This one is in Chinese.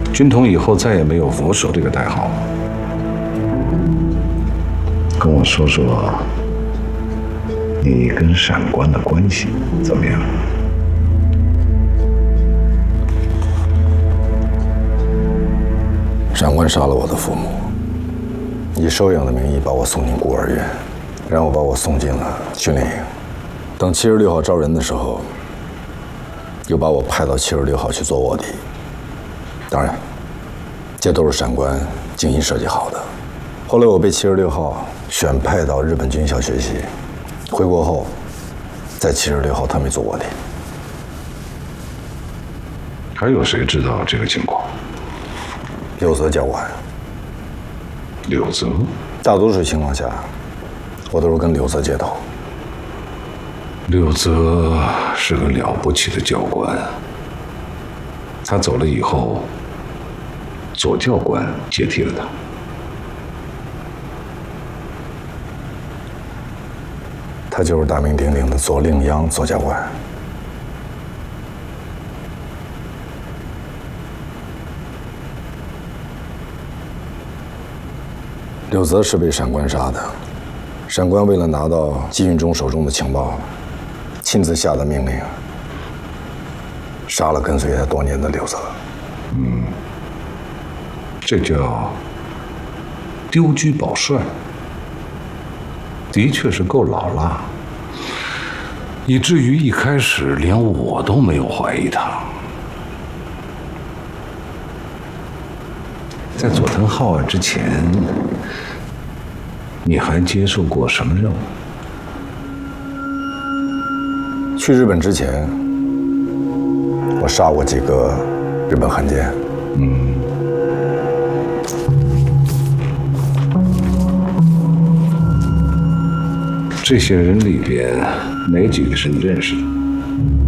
军统以后再也没有佛手这个代号。跟我说说，你跟闪官的关系怎么样？ 闪官杀了我的父母，以收养的名义把我送进孤儿院，然后把我送进了训练营。等76号招人的时候，又把我派到76号去做卧底。当然，这都是闪官精心设计好的。后来我被76号选派到日本军校学习，回国后，在76号他们做卧底。 还有谁知道这个情况？ 柳泽教官。 柳泽？ 大多数情况下，我都是跟柳泽接头。 柳泽是个了不起的教官，他走了以后，左教官接替了他。 他就是大名鼎鼎的左令央左教官。柳泽是被闪官杀的，闪官为了拿到季运忠手中的情报，亲自下的命令，杀了跟随他多年的柳泽。 这叫丢车保帅，的确是够老了，以至于一开始连我都没有怀疑他。在佐藤浩二之前，你还接受过什么任务？ 去日本之前，我杀过几个日本汉奸。 这些人里边，哪几个是你认识的？